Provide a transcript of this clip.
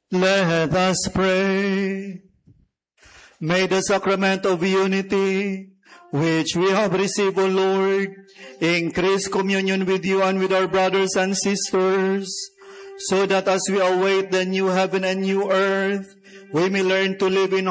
Let us pray. May the sacrament of unity, which we have received, O Lord, increase communion with you and with our brothers and sisters, so that as we await the new heaven and new earth, we may learn to live in